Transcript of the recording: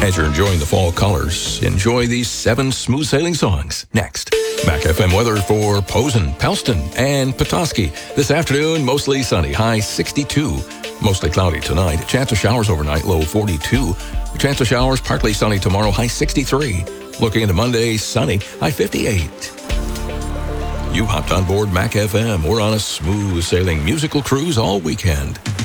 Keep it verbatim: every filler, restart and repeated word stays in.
As you're enjoying the fall colors, enjoy these seven smooth sailing songs. Next, Mac F M weather for Posen, Pelston, and Petoskey. This afternoon, mostly sunny, high sixty-two. Mostly cloudy tonight. Chance of showers overnight, low forty-two. Chance of showers partly sunny tomorrow, high sixty-three. Looking into Monday, sunny, high fifty-eight. You hopped on board Mac F M. We're on a smooth sailing musical cruise all weekend.